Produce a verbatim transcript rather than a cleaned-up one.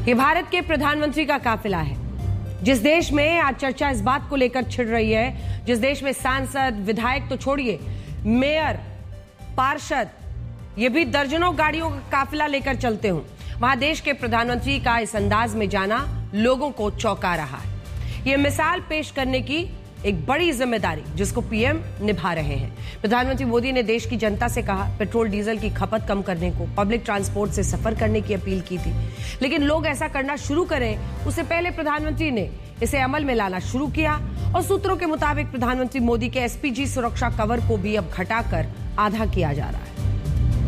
ये भारत के प्रधानमंत्री का काफिला है। जिस देश में आज चर्चा इस बात को लेकर छिड़ रही है, जिस देश में सांसद, विधायक तो छोड़िए, मेयर, पार्षद, ये भी दर्जनों गाड़ियों का काफिला लेकर चलते हों, वहां देश के प्रधानमंत्री का इस अंदाज में जाना लोगों को चौंका रहा है। ये मिसाल पेश करने की एक बड़ी जिम्मेदारी जिसको पीएम निभा रहे हैं। प्रधानमंत्री मोदी ने देश की जनता से कहा, पेट्रोल डीजल की खपत कम करने को, पब्लिक ट्रांसपोर्ट से सफर करने की अपील की थी, लेकिन लोग ऐसा करना शुरू करें उससे पहले प्रधानमंत्री ने इसे अमल में लाना शुरू किया और सूत्रों के मुताबिक प्रधानमंत्री मोदी के एसपीजी सुरक्षा कवर को भी अब घटाकर आधा किया जा रहा है।